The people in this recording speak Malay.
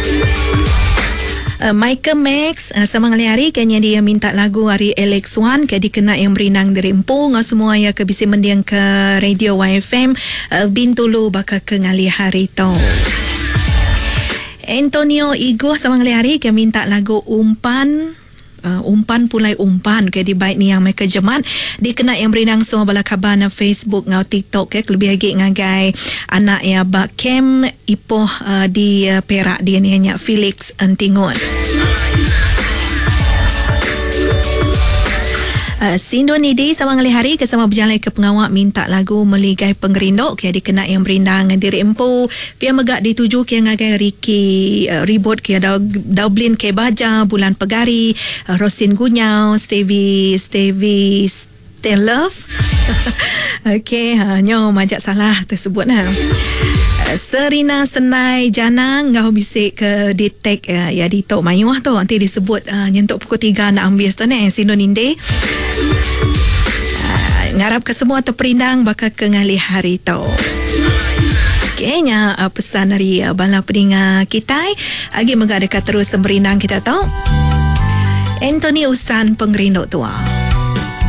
Michael Max sama hari kanya dia minta lagu hari Alex Wan ke dikena yang berinang dari empung semua ya ke bisi mendiang ke radio YFM bintulu baka ke ngali hari to. Antonio Igo sama hari ke minta lagu umpan pulai umpan ke di baik ni yang mereka jemat dikena yang berinang semua bala kabana Facebook ngau TikTok ke lebih lagi ngagai anak ya bak kem ipoh di Perak dia ni hanya Felix Antingon. Sindo Nidi sama hari ke sama berjalan ke pengawak minta lagu meligai pengerindok ke dikena yang berindang diri empu pia megak dituju ke ngagai Ricky Ribot ke Dublin ke Baja Bulan Pegari Rosin Gunyau Stevie Love. Okey, nyo majak salah tersebut nah. Serina Senai Janang ngau bisik ke detect ya di tok mayuah tu nanti disebut nyentuk pukul 3 nak ambil tu ni Sindo Ninde. Ngarap ke semua terperindang bakal ke ngali hari tu. Kayaknya pesan dari bala peninga kita agi megak dekat terus semberindang kita tahu. Anthony Usan pengerindok tua.